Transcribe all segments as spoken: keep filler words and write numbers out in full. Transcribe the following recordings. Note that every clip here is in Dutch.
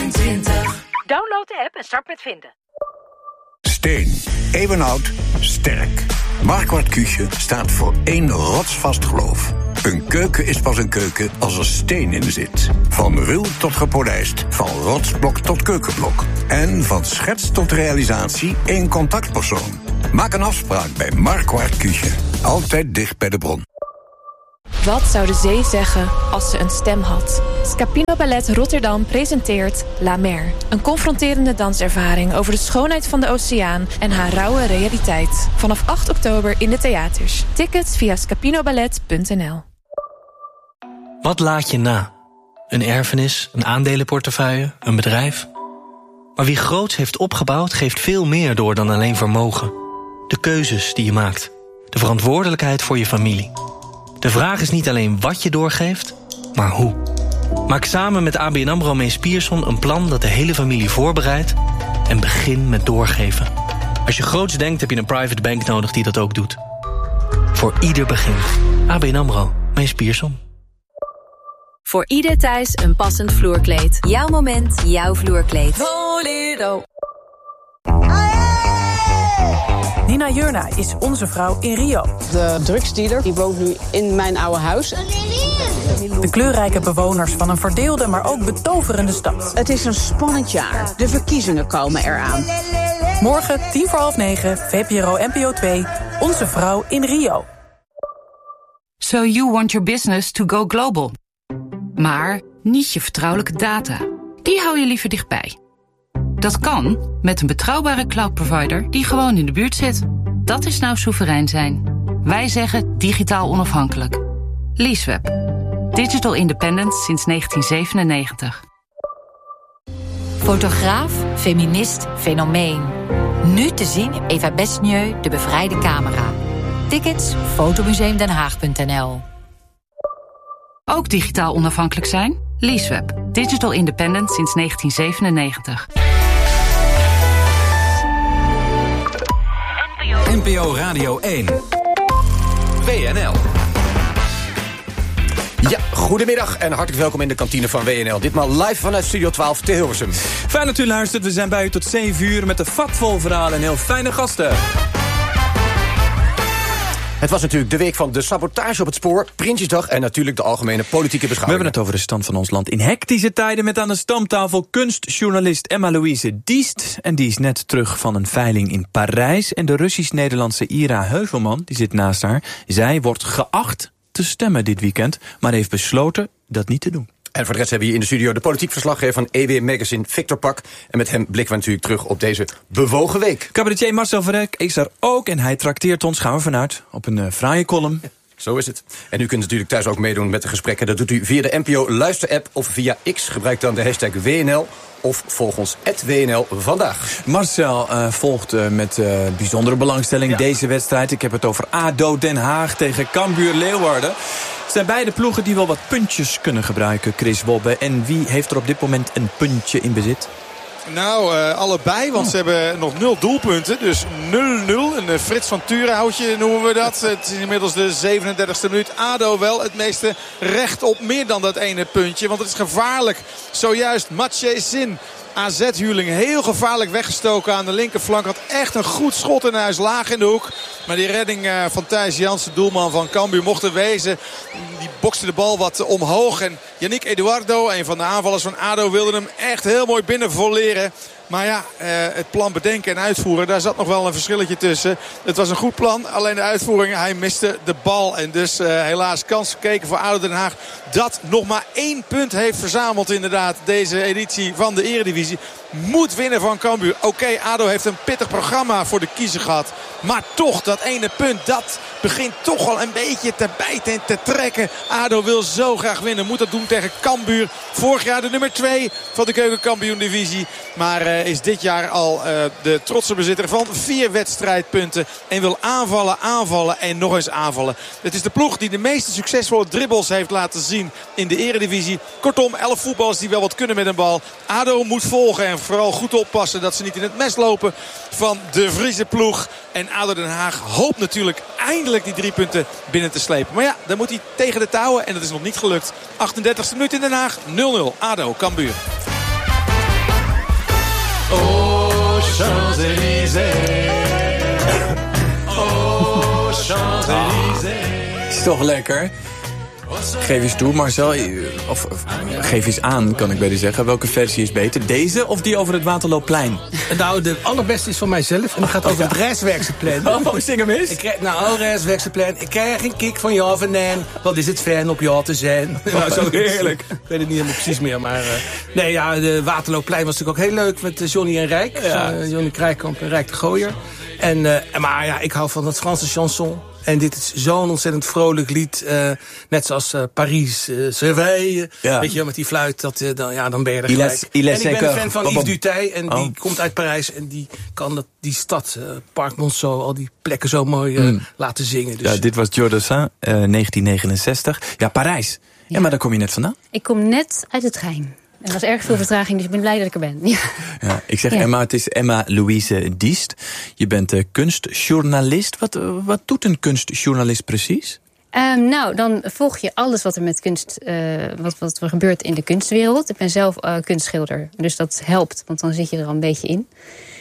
vijfentwintig. Download de app en start met vinden. Steen, eeuwenoud, sterk. Marquardt Cuusje staat voor één rotsvast geloof. Een keuken is pas een keuken als er steen in zit. Van ruw tot gepolijst, van rotsblok tot keukenblok. En van schets tot realisatie één contactpersoon. Maak een afspraak bij Marquardt Cuusje. Altijd dicht bij de bron. Wat zou de zee zeggen als ze een stem had? Scapino Ballet Rotterdam presenteert La Mer. Een confronterende danservaring over de schoonheid van de oceaan en haar rauwe realiteit. Vanaf acht oktober in de theaters. Tickets via scapinoballet punt n l. Wat laat je na? Een erfenis, een aandelenportefeuille, een bedrijf? Maar wie groots heeft opgebouwd geeft veel meer door dan alleen vermogen. De keuzes die je maakt. De verantwoordelijkheid voor je familie. De vraag is niet alleen wat je doorgeeft, maar hoe. Maak samen met A B N AMRO Mees Pierson een plan dat de hele familie voorbereidt en begin met doorgeven. Als je groots denkt heb je een private bank nodig die dat ook doet. Voor ieder begin. A B N AMRO Mees Pierson. Voor ieder thuis een passend vloerkleed. Jouw moment, jouw vloerkleed. Volero. Nina Jurna is onze vrouw in Rio. De drugsdealer die woont nu in mijn oude huis. De kleurrijke bewoners van een verdeelde, maar ook betoverende stad. Het is een spannend jaar. De verkiezingen komen eraan. Morgen, tien voor half negen, V P R O N P O twee, onze vrouw in Rio. So you want your business to go global. Maar niet je vertrouwelijke data. Die hou je liever dichtbij. Dat kan met een betrouwbare cloud-provider die gewoon in de buurt zit. Dat is nou soeverein zijn. Wij zeggen digitaal onafhankelijk. Leaseweb. Digital independence sinds negentien zevenennegentig. Fotograaf, feminist, fenomeen. Nu te zien in Eva Besnieu, De Bevrijde Camera. Tickets fotomuseum den haag punt n l. Ook digitaal onafhankelijk zijn? Leaseweb. Digital independence sinds negentien zevenennegentig. N P O Radio één. W N L. Ja, goedemiddag en hartelijk welkom in de kantine van W N L. Ditmaal live vanuit Studio twaalf te Hilversum. Fijn dat u luistert. We zijn bij u tot zeven uur met een vat vol verhalen en heel fijne gasten. Het was natuurlijk de week van de sabotage op het spoor, Prinsjesdag en natuurlijk de algemene politieke beschouwing. We hebben het over de stand van ons land in hectische tijden met aan de stamtafel kunstjournalist Emma-Louise Diest. En die is net terug van een veiling in Parijs. En de Russisch-Nederlandse Ira Heuvelman, die zit naast haar. Zij wordt geacht te stemmen dit weekend, maar heeft besloten dat niet te doen. En voor de rest hebben we hier in de studio de politiek verslaggever van E W Magazine, Victor Pak. En met hem blikken we natuurlijk terug op deze bewogen week. Cabaretier Marcel Verrek is er ook en hij trakteert ons, gaan we vanuit, op een uh, fraaie column. Zo is het. En u kunt natuurlijk thuis ook meedoen met de gesprekken. Dat doet u via de N P O luisterapp of via X. Gebruik dan de hashtag W N L. Of volg ons at W N L vandaag. Marcel uh, volgt uh, met uh, bijzondere belangstelling ja. deze wedstrijd. Ik heb het over A D O Den Haag tegen Cambuur Leeuwarden. Het zijn beide ploegen die wel wat puntjes kunnen gebruiken, Chris Wobbe. En wie heeft er op dit moment een puntje in bezit? Nou, uh, allebei, want oh. ze hebben nog nul doelpunten. Dus nul nul. Een uh, Frits van Turenhoutje noemen we dat. Het is inmiddels de zevenendertigste minuut. A D O wel het meeste recht op meer dan dat ene puntje. Want het is gevaarlijk. Zojuist Mathieu Zin. A Z-huurling heel gevaarlijk weggestoken aan de linkerflank. Had echt een goed schot in huis, laag in de hoek. Maar die redding uh, van Thijs Jansen, doelman van Cambuur, mocht er wezen. Die bokste de bal wat omhoog. En Yannick Eduardo, een van de aanvallers van A D O, wilde hem echt heel mooi binnen volleren. Maar ja, uh, het plan bedenken en uitvoeren, daar zat nog wel een verschilletje tussen. Het was een goed plan, alleen de uitvoering, hij miste de bal. En dus uh, helaas kans gekeken voor A D O Den Haag. Dat nog maar één punt heeft verzameld inderdaad deze editie van de Eredivisie. Moet winnen van Cambuur. Oké, okay, A D O heeft een pittig programma voor de kiezer gehad. Maar toch, dat ene punt, dat begint toch wel een beetje te bijten en te trekken. A D O wil zo graag winnen. Moet dat doen tegen Cambuur. Vorig jaar de nummer twee van de keukenkampioen-divisie. Maar uh, is dit jaar al uh, de trotse bezitter van vier wedstrijdpunten. En wil aanvallen, aanvallen en nog eens aanvallen. Het is de ploeg die de meeste succesvolle dribbles heeft laten zien in de Eredivisie. Kortom, elf voetballers die wel wat kunnen met een bal. A D O moet volgen en vooral goed oppassen dat ze niet in het mes lopen van de Friese ploeg. En A D O Den Haag hoopt natuurlijk eindelijk die drie punten binnen te slepen. Maar ja, dan moet hij tegen de touwen en dat is nog niet gelukt. achtendertigste minuut in Den Haag, nul nul. A D O, Cambuur. toch lekker? Geef eens toe, Marcel. Of, of geef eens aan, kan ik beter zeggen. Welke versie is beter? Deze of die over het Waterloopplein? Nou, de allerbeste is van mijzelf. En dat gaat over het reiswerksenplan. Oh, zing hem eens. Ik krijg, nou, een reiswerksenplan. Ik krijg een kick van jou vandaan. Wat is het fijn op jou te zijn. Nou, zo heerlijk. Ik weet het niet helemaal precies meer. Maar uh, nee, ja, de Waterloopplein was natuurlijk ook heel leuk met uh, Johnny en Rijk. Ja. Uh, Johnny Krijkamp en Rijk de Gooier. En, uh, maar ja, ik hou van het Franse chanson. En dit is zo'n ontzettend vrolijk lied. Uh, net zoals uh, Paris, uh, Seville. Ja. Weet je, met die fluit, dat, uh, dan, ja, dan ben je er gelijk. Il est, il est en ik ben een fan van Yves Duteil. En die oh. komt uit Parijs. En die kan dat, die stad, uh, Parc Monceau, al die plekken zo mooi uh, mm. laten zingen. Dus. Ja, dit was Jodassin, uh, negentien negenenzestig. Ja, Parijs. Ja. ja, maar daar kom je net vandaan. Ik kom net uit de trein. Er was erg veel vertraging, dus ik ben blij dat ik er ben. Ja. Ja, ik zeg ja. Emma, het is Emma Louise Diest. Je bent uh, kunstjournalist. Wat, uh, wat doet een kunstjournalist precies? Um, nou, dan volg je alles wat er met kunst, uh, wat, wat er gebeurt in de kunstwereld. Ik ben zelf uh, kunstschilder, dus dat helpt, want dan zit je er al een beetje in.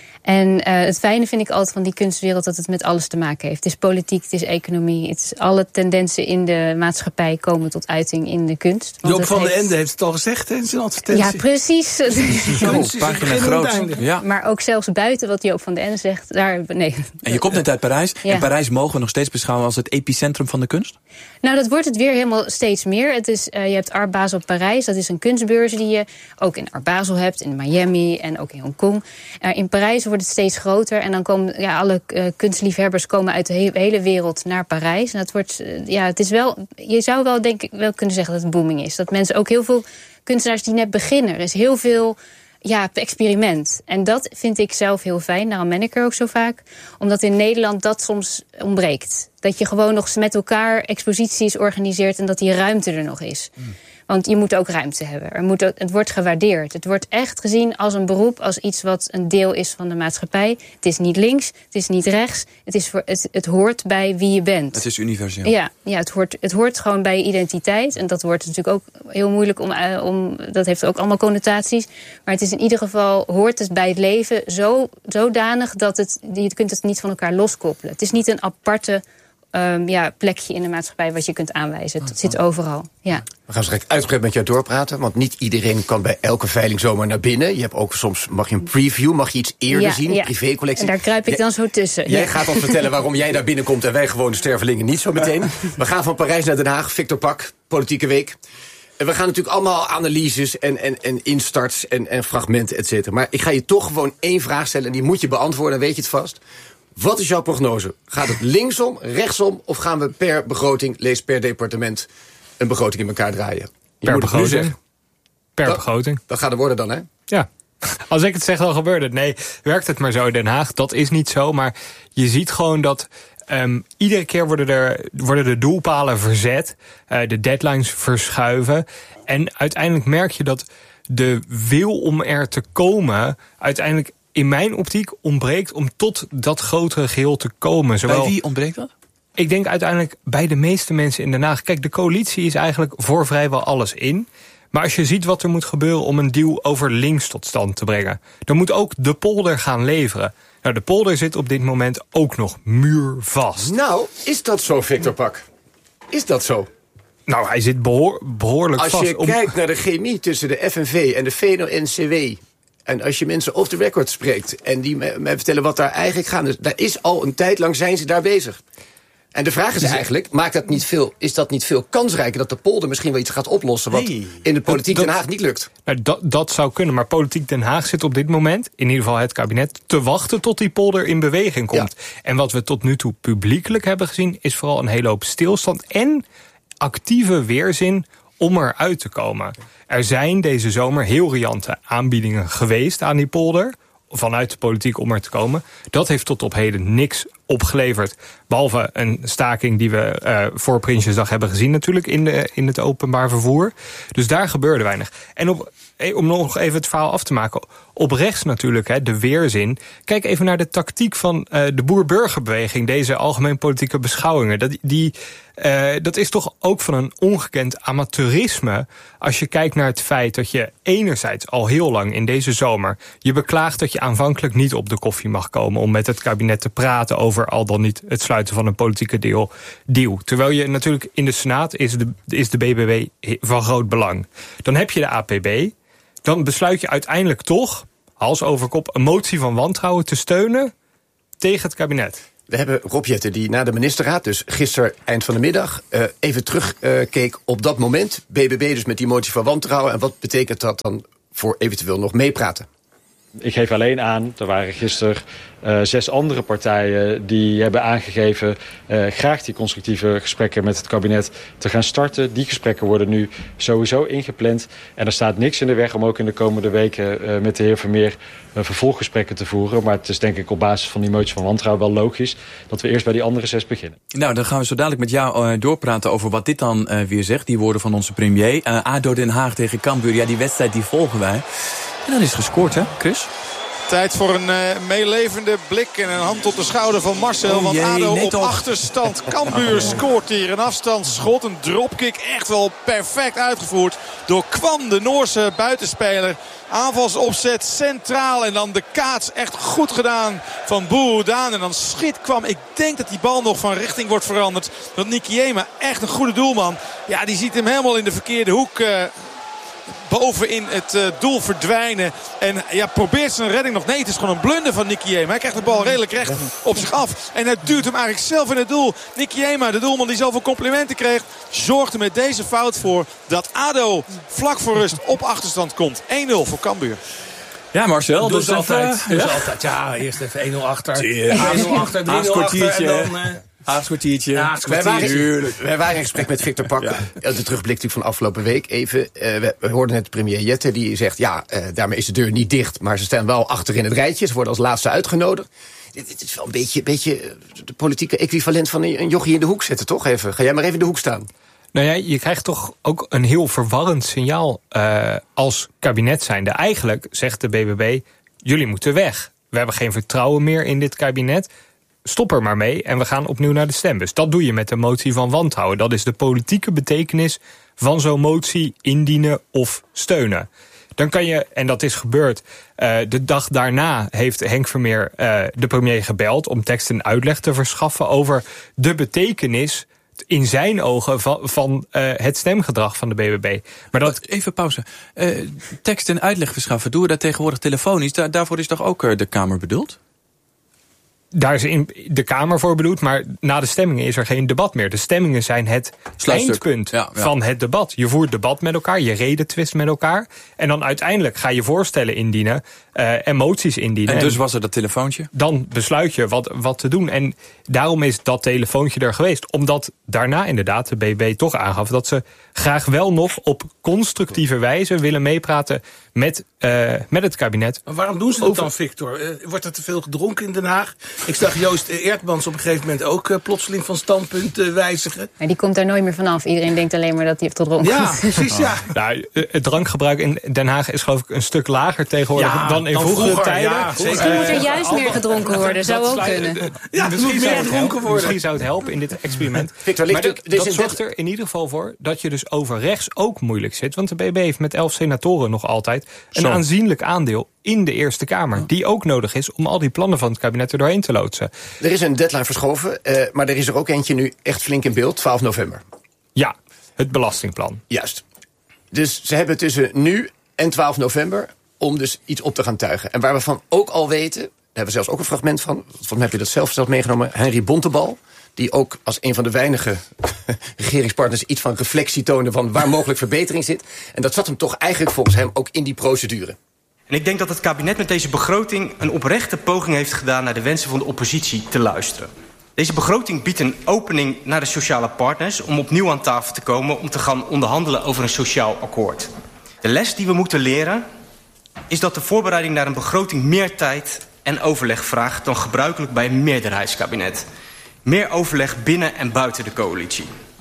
En uh, het fijne vind ik altijd van die kunstwereld dat het met alles te maken heeft. Het is politiek, het is economie. Het is alle tendensen in de maatschappij komen tot uiting in de kunst. Joop van den Ende heeft het al gezegd, hè, in zijn advertentie. Ja, precies. Oh, pagina groot. Ja. Maar ook zelfs buiten wat Joop van den Ende zegt, daar, nee. En je komt net uit Parijs. Ja. En Parijs mogen we nog steeds beschouwen als het epicentrum van de kunst? Nou, dat wordt het weer helemaal steeds meer. Het is, uh, je hebt Art Basel Parijs, dat is een kunstbeurs die je ook in Art Basel hebt, in Miami en ook in Hongkong. Uh, in Parijs wordt het steeds groter en dan komen ja, alle uh, kunstliefhebbers komen uit de he- hele wereld naar Parijs. En dat wordt, uh, ja, het is wel, je zou wel denk ik wel kunnen zeggen dat het booming is. Dat mensen ook heel veel kunstenaars die net beginnen. Er is heel veel ja, experiment. En dat vind ik zelf heel fijn. Daarom ben ik er ook zo vaak. Omdat in Nederland dat soms ontbreekt. Dat je gewoon nog met elkaar exposities organiseert en dat die ruimte er nog is. Mm. Want je moet ook ruimte hebben. Er moet ook, het wordt gewaardeerd. Het wordt echt gezien als een beroep, als iets wat een deel is van de maatschappij. Het is niet links, het is niet rechts. Het, is voor, het, het hoort bij wie je bent. Het is universeel. Ja, ja het, hoort, het hoort gewoon bij je identiteit. En dat wordt natuurlijk ook heel moeilijk om, uh, om... Dat heeft ook allemaal connotaties. Maar het is in ieder geval, hoort het bij het leven zo, zodanig dat het, je kunt het niet van elkaar loskoppelen. Het is niet een aparte Um, ja, plekje in de maatschappij wat je kunt aanwijzen. Het zit overal. Ja. We gaan straks uitgebreid met jou doorpraten, want niet iedereen kan bij elke veiling zomaar naar binnen. Je hebt ook soms, mag je een preview, mag je iets eerder ja, zien, ja. privécollectie. En daar kruip ik dan zo tussen. Jij ja. gaat ons vertellen waarom jij daar binnenkomt en wij gewone stervelingen niet zo meteen. We gaan van Parijs naar Den Haag, Victor Pak, Politieke Week. En we gaan natuurlijk allemaal analyses en, en, en instarts en, en fragmenten, et cetera. Maar ik ga je toch gewoon één vraag stellen en die moet je beantwoorden, dan weet je het vast. Wat is jouw prognose? Gaat het linksom, rechtsom of gaan we per begroting, lees per departement, een begroting in elkaar draaien? Je per moet begroting. Het nu zeggen. Per dat, begroting. Dat gaat er worden dan, hè? Ja. Als ik het zeg, dan gebeurt het. Nee, werkt het maar zo in Den Haag. Dat is niet zo, maar je ziet gewoon dat Um, iedere keer worden, er, worden de doelpalen verzet, uh, de deadlines verschuiven. En uiteindelijk merk je dat de wil om er te komen uiteindelijk in mijn optiek ontbreekt om tot dat grotere geheel te komen. Zowel, bij wie ontbreekt dat? Ik denk uiteindelijk bij de meeste mensen in Den Haag. Kijk, de coalitie is eigenlijk voor vrijwel alles in. Maar als je ziet wat er moet gebeuren om een deal over links tot stand te brengen, dan moet ook de polder gaan leveren. Nou, de polder zit op dit moment ook nog muurvast. Nou, is dat zo, Victor Pak? Is dat zo? Nou, hij zit behoor, behoorlijk als vast. Als je om... kijkt naar de chemie tussen de F N V en de V N O N C W... en als je mensen off the record spreekt en die mij vertellen wat daar eigenlijk gaat, dus daar is al een tijd lang zijn ze daar bezig. En de vraag is eigenlijk, maakt dat niet veel, is dat niet veel kansrijker dat de polder misschien wel iets gaat oplossen wat nee. in de politiek dat, Den Haag niet lukt? Nou, dat, dat zou kunnen, maar politiek Den Haag zit op dit moment, in ieder geval het kabinet, te wachten tot die polder in beweging komt. Ja. En wat we tot nu toe publiekelijk hebben gezien is vooral een hele hoop stilstand en actieve weerzin om eruit te komen. Er zijn deze zomer heel riante aanbiedingen geweest aan die polder vanuit de politiek om er te komen. Dat heeft tot op heden niks opgeleverd. Behalve een staking die we uh, voor Prinsjesdag hebben gezien natuurlijk in, de, in het openbaar vervoer. Dus daar gebeurde weinig. En op, om nog even het verhaal af te maken. Op rechts natuurlijk, hè, de weerzin. Kijk even naar de tactiek van uh, de boer-burgerbeweging. Deze algemeen politieke beschouwingen. Dat, die Uh, dat is toch ook van een ongekend amateurisme. Als je kijkt naar het feit dat je enerzijds al heel lang in deze zomer je beklaagt dat je aanvankelijk niet op de koffie mag komen om met het kabinet te praten over al dan niet het sluiten van een politieke deal. deal. Terwijl je natuurlijk in de Senaat is de, is de B B B van groot belang. Dan heb je de A P B. Dan besluit je uiteindelijk toch, hals over kop, een motie van wantrouwen te steunen tegen het kabinet. We hebben Rob Jetten, die na de ministerraad, dus gisteren eind van de middag, uh, even terugkeek uh, op dat moment. B B B dus met die motie van wantrouwen. En wat betekent dat dan voor eventueel nog meepraten? Ik geef alleen aan, er waren gisteren uh, zes andere partijen die hebben aangegeven uh, graag die constructieve gesprekken met het kabinet te gaan starten. Die gesprekken worden nu sowieso ingepland. En er staat niks in de weg om ook in de komende weken uh, met de heer Vermeer uh, vervolggesprekken te voeren. Maar het is denk ik op basis van die motie van wantrouwen wel logisch dat we eerst bij die andere zes beginnen. Nou, dan gaan we zo dadelijk met jou uh, doorpraten over wat dit dan uh, weer zegt. Die woorden van onze premier. Uh, A D O Den Haag tegen Cambuur. Ja, die wedstrijd die volgen wij. En dan is gescoord, hè, Chris? Tijd voor een uh, meelevende blik en een hand op de schouder van Marcel. Oh jee, want A D O op op. achterstand. Cambuur scoort hier een afstandsschot. Een dropkick echt wel perfect uitgevoerd door Kwan, de Noorse buitenspeler. Aanvalsopzet centraal en dan de kaats echt goed gedaan van Boeroedaan. En dan schiet Kwam. Ik denk dat die bal nog van richting wordt veranderd. Want Nikiema, echt een goede doelman. Ja, die ziet hem helemaal in de verkeerde hoek Uh, bovenin het uh, doel verdwijnen. En ja, probeert zijn redding nog. Nee, het is gewoon een blunder van Nikiema. Hij krijgt de bal redelijk recht op zich af. En hij duwt hem eigenlijk zelf in het doel. Nikiema, de doelman die zoveel complimenten kreeg, zorgde met deze fout voor dat A D O vlak voor rust op achterstand komt. één nul voor Cambuur. Ja, Marcel. Dat is altijd. Uh, dus ja? altijd. Ja, eerst even één nul achter. Ja, één nul achter, drie nul achter. En dan... Uh, Haagskwartiertje. Ja, wij, waren, wij waren in gesprek met Victor Pak. Ja. De terugblik natuurlijk van afgelopen week even. Uh, we, we hoorden net de premier Jetten die zegt, ja, uh, daarmee is de deur niet dicht, maar ze staan wel achter in het rijtje. Ze worden als laatste uitgenodigd. Dit, dit is wel een beetje, beetje de politieke equivalent van een jochie in de hoek zetten, toch? Even. Ga jij maar even in de hoek staan. Nou ja, je krijgt toch ook een heel verwarrend signaal uh, als kabinet zijnde. Eigenlijk zegt de B B B, jullie moeten weg. We hebben geen vertrouwen meer in dit kabinet. Stop er maar mee en we gaan opnieuw naar de stembus. Dat doe je met de motie van wantrouwen. Dat is de politieke betekenis van zo'n motie indienen of steunen. Dan kan je, en dat is gebeurd, uh, de dag daarna heeft Henk Vermeer uh, de premier gebeld om tekst en uitleg te verschaffen over de betekenis in zijn ogen van, van uh, het stemgedrag van de B B B. Maar dat... Even pauze. Uh, tekst en uitleg verschaffen, doen we dat tegenwoordig telefonisch? Daar, daarvoor is toch ook uh, de Kamer bedoeld? Daar is in de Kamer voor bedoeld, maar na de stemmingen is er geen debat meer. De stemmingen zijn het Sluitstuk. eindpunt ja, ja. van het debat. Je voert debat met elkaar, je redetwist met elkaar. En dan uiteindelijk ga je voorstellen indienen uh, en moties indienen. En dus was er dat telefoontje? Dan besluit je wat, wat te doen. En daarom is dat telefoontje er geweest. Omdat daarna inderdaad de B B B toch aangaf dat ze graag wel nog op constructieve wijze willen meepraten met, uh, met het kabinet. Maar waarom doen ze dat over... dan, Victor? Uh, wordt er te veel gedronken in Den Haag? Ik zag Joost Eertmans op een gegeven moment ook uh, plotseling van standpunt uh, wijzigen. Maar die komt daar nooit meer vanaf. Iedereen denkt alleen maar dat hij heeft gedronken. Ja, precies, ja. Nou, het drankgebruik in Den Haag is geloof ik een stuk lager tegenwoordig ja, dan in dan vroegere vroeger, tijden. Ja, misschien moet er juist meer gedronken worden. Zou ook kunnen. Ja, misschien, meer gedronken worden. misschien zou het helpen in dit experiment. Victor, maar dat, dat zorgt er in ieder geval voor dat je dus over rechts ook moeilijk zit. Want de B B B heeft met elf senatoren nog altijd een Zo. aanzienlijk aandeel in de Eerste Kamer. Die ook nodig is om al die plannen van het kabinet er doorheen te loodsen. Er is een deadline verschoven, uh, maar er is er ook eentje nu echt flink in beeld, twaalf november. Ja, het belastingplan. Juist. Dus ze hebben tussen nu en twaalf november om dus iets op te gaan tuigen. En waar we van ook al weten, daar hebben we zelfs ook een fragment van, volgens mij heb je dat zelf zelf meegenomen, Henry Bontebal, die ook als een van de weinige regeringspartners iets van reflectie toonde van waar mogelijk verbetering zit. En dat zat hem toch eigenlijk volgens hem ook in die procedure. En ik denk dat het kabinet met deze begroting een oprechte poging heeft gedaan naar de wensen van de oppositie te luisteren. Deze begroting biedt een opening naar de sociale partners om opnieuw aan tafel te komen om te gaan onderhandelen over een sociaal akkoord. De les die we moeten leren is dat de voorbereiding naar een begroting meer tijd en overleg vraagt dan gebruikelijk bij een meerderheidskabinet. Meer overleg binnen en buiten de coalitie.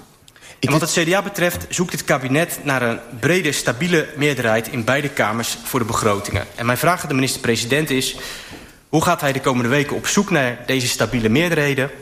En wat het C D A betreft zoekt het kabinet naar een brede, stabiele meerderheid in beide kamers voor de begrotingen. En mijn vraag aan de minister-president is, hoe gaat hij de komende weken op zoek naar deze stabiele meerderheden?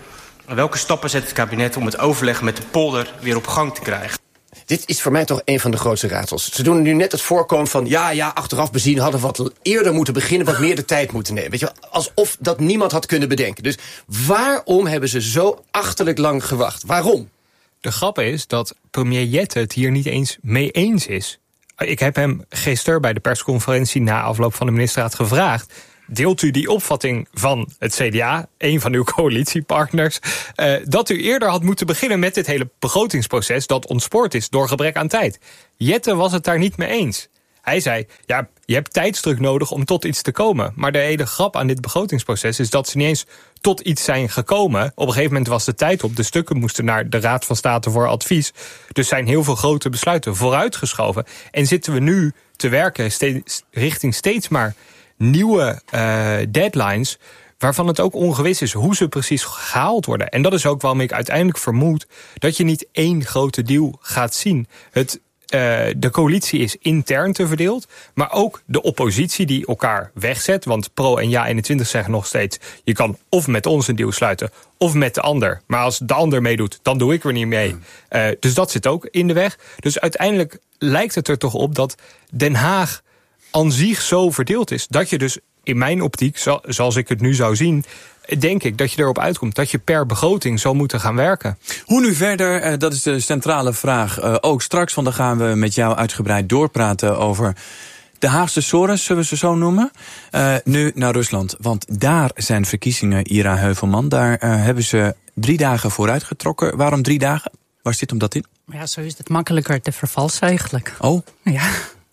Welke stappen zet het kabinet om het overleg met de polder weer op gang te krijgen? Dit is voor mij toch een van de grootste raadsels. Ze doen nu net het voorkomen van... ja, ja, achteraf bezien hadden we wat eerder moeten beginnen... wat meer de tijd moeten nemen. Weet je wel, alsof dat niemand had kunnen bedenken. Dus waarom hebben ze zo achterlijk lang gewacht? Waarom? De grap is dat premier Jette het hier niet eens mee eens is. Ik heb hem gisteren bij de persconferentie... na afloop van de ministerraad gevraagd... deelt u die opvatting van het C D A, een van uw coalitiepartners... Uh, dat u eerder had moeten beginnen met dit hele begrotingsproces... dat ontspoord is door gebrek aan tijd. Jette was het daar niet mee eens. Hij zei, ja, je hebt tijdsdruk nodig om tot iets te komen. Maar de hele grap aan dit begrotingsproces is dat ze niet eens tot iets zijn gekomen. Op een gegeven moment was de tijd op. De stukken moesten naar de Raad van State voor advies. Dus zijn heel veel grote besluiten vooruitgeschoven. En zitten we nu te werken steeds, richting steeds maar... nieuwe uh, deadlines, waarvan het ook ongewis is hoe ze precies gehaald worden. En dat is ook waarom ik uiteindelijk vermoed dat je niet één grote deal gaat zien. Het, uh, de coalitie is intern te verdeeld, maar ook de oppositie die elkaar wegzet. Want Pro en Ja eenentwintig zeggen nog steeds, je kan of met ons een deal sluiten, of met de ander. Maar als de ander meedoet, dan doe ik er niet mee. Uh, dus dat zit ook in de weg. Dus uiteindelijk lijkt het er toch op dat Den Haag aan zich zo verdeeld is, dat je dus in mijn optiek, zoals ik het nu zou zien, denk ik dat je erop uitkomt dat je per begroting zou moeten gaan werken. Hoe nu verder? Dat is de centrale vraag. Ook straks, want dan gaan we met jou uitgebreid doorpraten over de Haagse sores, zullen we ze zo noemen. Uh, nu naar Rusland, want daar zijn verkiezingen, Ira Heuvelman. Daar uh, hebben ze drie dagen vooruitgetrokken. Waarom drie dagen? Waar zit hem dat in? Ja, zo is het makkelijker te vervalsen eigenlijk. Oh? Ja.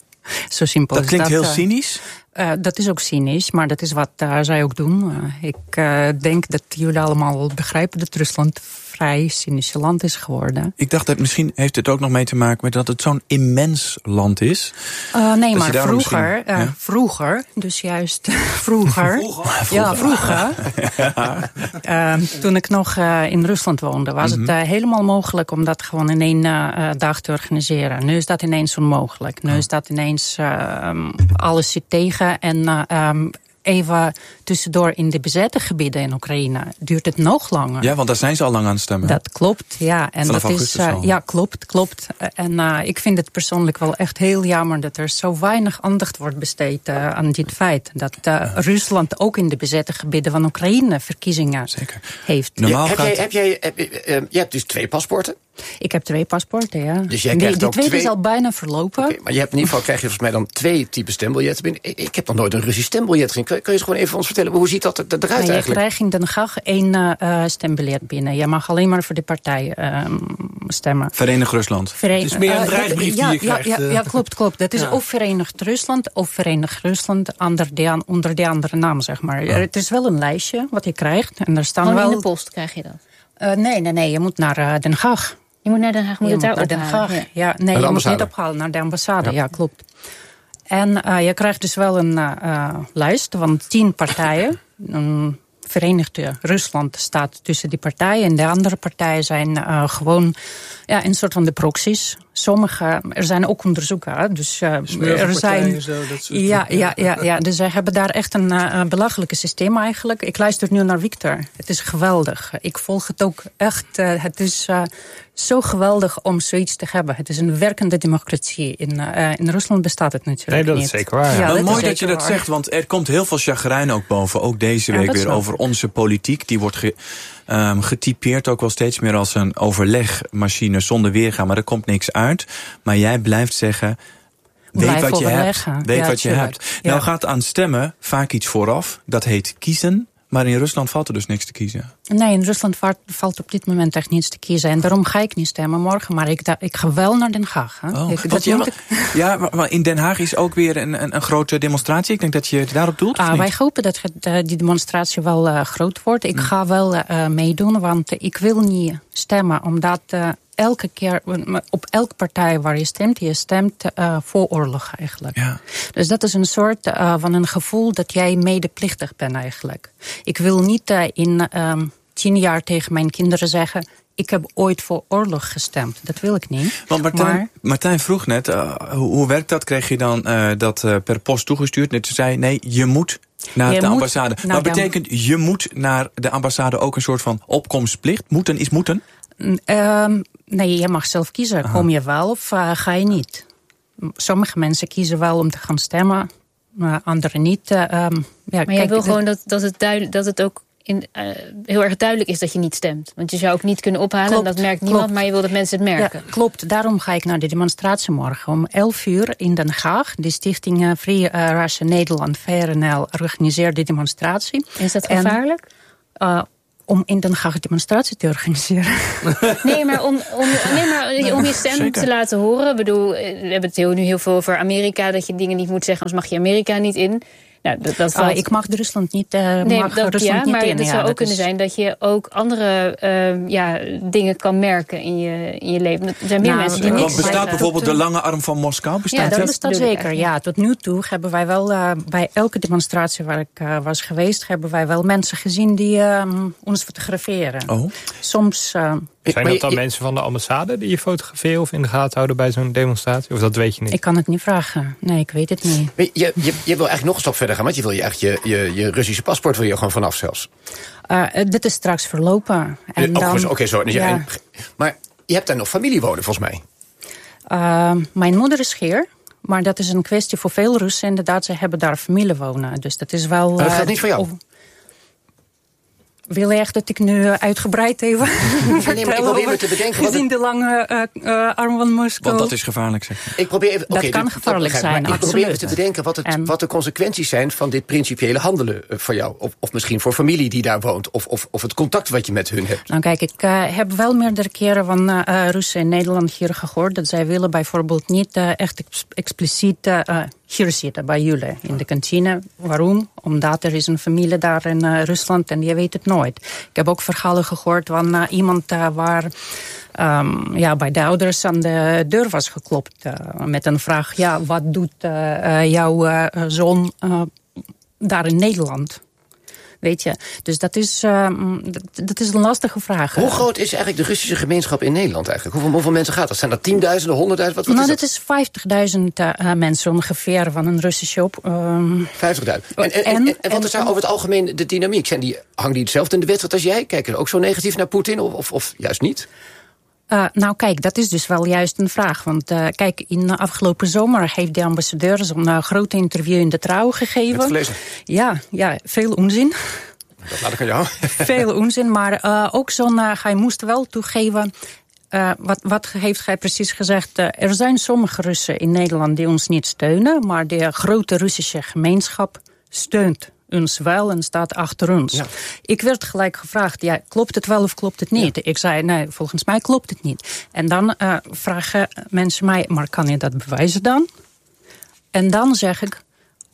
Zo simpel dat is klinkt dat, heel cynisch. Uh, dat is ook cynisch, maar dat is wat uh, zij ook doen. Uh, ik uh, denk dat jullie allemaal begrijpen dat Rusland vrij cynisch land is geworden. Ik dacht dat misschien heeft het ook nog mee te maken met dat het zo'n immens land is. Uh, nee, maar vroeger, uh, ja? vroeger, dus juist vroeger. vroeger. Ja, vroeger. ja. Uh, toen ik nog uh, in Rusland woonde, was mm-hmm. het uh, helemaal mogelijk om dat gewoon in één uh, dag te organiseren. Nu is dat ineens onmogelijk. Nu is dat ineens uh, alles zit tegen en uh, um, even tussendoor in de bezette gebieden in Oekraïne duurt het nog langer. Ja, want daar zijn ze al lang aan het stemmen. Dat klopt, ja. En Vanaf dat is, uh, ja, klopt, klopt. En uh, ik vind het persoonlijk wel echt heel jammer dat er zo weinig aandacht wordt besteed uh, aan dit feit. Dat uh, ja. Rusland ook in de bezette gebieden van Oekraïne verkiezingen Zeker. heeft. Normaal ja, heb, jij, heb jij, heb, uh, uh, je hebt dus twee paspoorten? Ik heb twee paspoorten, ja. Dus jij krijgt die ook tweede twee... is al bijna verlopen. Okay, maar je hebt in ieder geval krijg je volgens mij dan twee typen stembiljetten binnen. Ik, ik heb nog nooit een Russisch stembiljet gezien. Kun je, kun je eens gewoon even ons vertellen, hoe ziet dat eruit nee, eigenlijk? Je krijgt in Den Haag één uh, stembiljet binnen. Je mag alleen maar voor de partij uh, stemmen. Verenigd Rusland. Veren... Het is meer een dreigbrief uh, die je ja, krijgt. Ja, ja, ja, klopt, klopt. Dat is ja. of Verenigd Rusland of Verenigd Rusland onder de, onder de andere naam, zeg maar. Ja. Het is wel een lijstje wat je krijgt. En er staan Gewoon wel... in de post krijg je dat? Uh, nee, nee, nee. Je moet naar uh, Den Haag. Je moet naar Den Haag, moet je het daar moet naar Den Haag. Ja, ja nee, je moet niet ophalen naar de ambassade. Ja, ja klopt. En uh, je krijgt dus wel een uh, lijst van tien partijen. Um, Verenigde Rusland staat tussen die partijen. En de andere partijen zijn uh, gewoon ja, een soort van de proxies. Sommige, er zijn ook onderzoeken. Dus uh, er zijn. Zo, dat soort ja, ja, ja, ja, dus zij hebben daar echt een uh, belachelijke systeem eigenlijk. Ik luister nu naar Victor. Het is geweldig. Ik volg het ook echt. Uh, het is uh, zo geweldig om zoiets te hebben. Het is een werkende democratie. In, uh, in Rusland bestaat het natuurlijk niet. Nee, dat niet. is zeker waar. Ja. Ja, Ja, mooi dat je waar. dat zegt, want er komt heel veel chagrijn ook boven. Ook deze week ja, weer over onze politiek. Die wordt ge, um, getypeerd ook wel steeds meer als een overlegmachine zonder weergaan. Maar er komt niks uit. Maar jij blijft zeggen, weet Blijf wat je hebt. Weet ja, wat je tuurlijk. hebt. Ja. Nou gaat aan stemmen vaak iets vooraf. Dat heet kiezen. Maar in Rusland valt er dus niks te kiezen. Nee, in Rusland valt op dit moment echt niets te kiezen. En daarom ga ik niet stemmen morgen. Maar ik, ik ga wel naar Den Haag. Hè. Oh, ik, dat ja, ik... ja, maar in Den Haag is ook weer een, een, een grote demonstratie. Ik denk dat je het daarop doelt. Ah, wij hopen dat het, die demonstratie wel uh, groot wordt. Ik mm. ga wel uh, meedoen, want ik wil niet stemmen. Omdat uh, elke keer, op elke partij waar je stemt, je stemt uh, voor oorlog eigenlijk. Ja. Dus dat is een soort uh, van een gevoel dat jij medeplichtig bent eigenlijk. Ik wil niet uh, in uh, tien jaar tegen mijn kinderen zeggen, ik heb ooit voor oorlog gestemd. Dat wil ik niet. Want Martijn, maar... Martijn vroeg net, uh, hoe, hoe werkt dat? Kreeg je dan uh, dat uh, per post toegestuurd? Net zei nee, je moet Naar Je de moet ambassade. naar Maar de- betekent je moet naar de ambassade ook een soort van opkomstplicht? Moeten is moeten? Um, nee, je mag zelf kiezen. Aha. Kom je wel of uh, ga je niet? Sommige mensen kiezen wel om te gaan stemmen, maar anderen niet. Uh, um, ja, Maar kijk, jij wil de- gewoon dat, dat, het, duidelijk, dat het ook in, uh, heel erg duidelijk is dat je niet stemt. Want je zou ook niet kunnen ophalen, Klopt, en dat merkt niemand, klopt. maar je wil dat mensen het merken. Ja, klopt, daarom ga ik naar de demonstratie morgen om elf uur in Den Haag. De stichting uh, Free uh, Russia Nederland, V R N L, organiseert de demonstratie. Is dat En, gevaarlijk? uh, om in Den Haag een demonstratie te organiseren. Nee, maar om, om, nee, maar om je stem Zeker. te laten horen. Ik bedoel, we hebben het heel, nu heel veel over Amerika, dat je dingen niet moet zeggen, anders mag je Amerika niet in. Nou, dat, dat Uh, valt... ik mag Rusland niet, uh, Nee, mag dat, Rusland ja, niet maar in. het Ja, zou ook dat kunnen is- zijn dat je ook andere uh, ja, dingen kan merken in je, in je leven. Er zijn meer Nou, mensen die want niks Bestaat zeggen. bijvoorbeeld de lange arm van Moskou? Bestaat Ja, dat die? bestaat bedoel ik zeker. Ja, tot nu toe hebben wij wel uh, bij elke demonstratie waar ik uh, was geweest, hebben wij wel mensen gezien die uh, ons fotograferen. Oh. Soms. Uh, Zijn dat dan mensen van de ambassade die je fotograferen of in de gaten houden bij zo'n demonstratie? Of dat weet je niet? ik kan het niet vragen. Nee, ik weet het niet. Je, je, je wil eigenlijk nog een stap verder gaan, want je wil je eigenlijk je, je, je Russische paspoort wil je gewoon vanaf zelfs. Uh, dit is straks verlopen. En Oké, dan, okay, zo. Dus ja, ja. Maar je hebt daar nog familie wonen, volgens mij. uh, mijn moeder is hier. Maar dat is een kwestie voor veel Russen. Inderdaad, ze hebben daar familie wonen. Dus dat is wel. Maar dat uh, geldt niet voor jou? of- Wil je echt dat ik nu uitgebreid even maar ik probeer me te bedenken wat gezien de lange uh, uh, arm van Moskou? Want dat is gevaarlijk, zeg. Ik probeer even, Dat okay, kan dit- gevaarlijk begrijp ik. zijn, Maar ik probeer even absoluut. te bedenken wat, het, wat de consequenties zijn van dit principiële handelen uh, voor jou. Of, of misschien voor familie die daar woont. Of, of, of het contact wat je met hun hebt. Nou kijk, ik uh, heb wel meerdere keren van uh, uh, Russen in Nederland hier gehoord dat zij willen bijvoorbeeld niet uh, echt ex- expliciet uh, uh, hier zitten bij jullie in de kantine. Waarom? Omdat er is een familie daar in uh, Rusland en je weet het nooit. Ik heb ook verhalen gehoord van uh, iemand uh, waar um, ja, bij de ouders aan de deur was geklopt uh, met een vraag: ja, wat doet uh, uh, jouw uh, zoon uh, daar in Nederland? Weet je, dus dat is, uh, dat, dat is een lastige vraag. Hoe groot is eigenlijk de Russische gemeenschap in Nederland eigenlijk? Hoeveel, hoeveel mensen gaat dat? Zijn dat tienduizenden, honderdduizend? Wat, wat Nou, is dat is vijftigduizend uh, mensen ongeveer van een Russische op. Um, vijftigduizend. En, en, en, en wat is daar over het algemeen de dynamiek? Zijn die, hangen die hetzelfde in de wedstrijd als jij? Kijken ze ook zo negatief naar Poetin of, of, of juist niet? Uh, nou kijk, dat is dus wel juist een vraag. Want uh, kijk, in de afgelopen zomer heeft de ambassadeur zo'n uh, grote interview in de Trouw gegeven. Heb je het gelezen? Ja, ja, veel onzin. Dat laat ik aan jou. Veel onzin, maar uh, ook zo'n, uh, hij moest wel toegeven. Uh, wat, wat heeft hij precies gezegd? Uh, er zijn sommige Russen in Nederland die ons niet steunen, maar de grote Russische gemeenschap steunt ons wel en staat achter ons. Ja. Ik werd gelijk gevraagd, ja, klopt het wel of klopt het niet? Ja. Ik zei, nee, volgens mij klopt het niet. En dan uh, vragen mensen mij, maar kan je dat bewijzen dan? En dan zeg ik,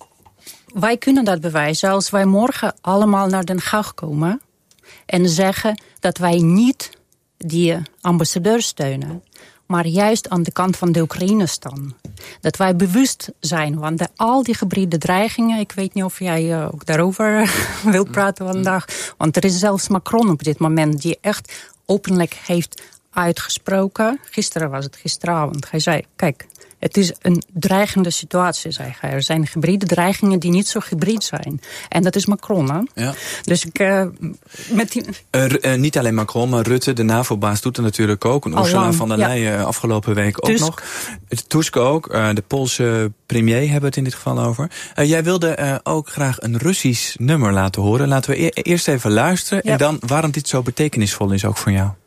wij kunnen dat bewijzen als wij morgen allemaal naar Den Haag komen en zeggen dat wij niet die ambassadeur steunen, maar juist aan de kant van de Oekraïne staan. Dat wij bewust zijn, want de, al die hybride dreigingen, ik weet niet of jij uh, ook daarover wilt praten vandaag, want er is zelfs Macron op dit moment die echt openlijk heeft uitgesproken. Gisteren was het gisteravond. Hij zei, kijk, het is een dreigende situatie, zei hij. Er zijn hybride dreigingen die niet zo hybrid zijn. En dat is Macron, hè? Ja. Dus ik... Uh, met die... uh, uh, niet alleen Macron, maar Rutte, de NAVO-baas, doet het natuurlijk ook. En Ursula van der Leyen ja. afgelopen week ook Tusk. nog. Tusk ook. Uh, de Poolse premier hebben we het in dit geval over. Uh, jij wilde uh, ook graag een Russisch nummer laten horen. Laten we e- eerst even luisteren. Ja. En dan waarom dit zo betekenisvol is ook voor jou.